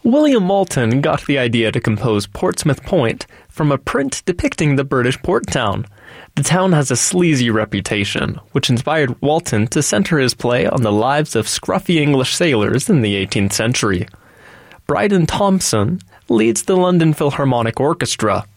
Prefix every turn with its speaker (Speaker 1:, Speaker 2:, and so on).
Speaker 1: William Moulton got the idea to compose Portsmouth Point from a print depicting the British port town. The town has a sleazy reputation, which inspired Walton to center his play on the lives of scruffy English sailors in the 18th century. Bryden Thompson leads the London Philharmonic Orchestra,